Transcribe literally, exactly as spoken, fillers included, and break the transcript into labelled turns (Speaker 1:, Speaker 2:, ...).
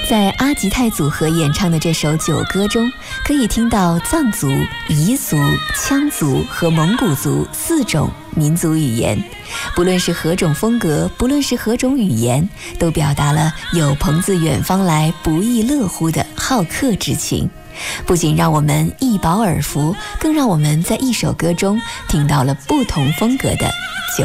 Speaker 1: 在阿吉泰组合演唱的这首九歌中，可以听到藏族、彝族、羌族和蒙古族四种民族语言。不论是何种风格，不论是何种语言，都表达了有朋自远方来，不亦乐乎的好客之情。不仅让我们一饱耳福，更让我们在一首歌中听到了不同风格的九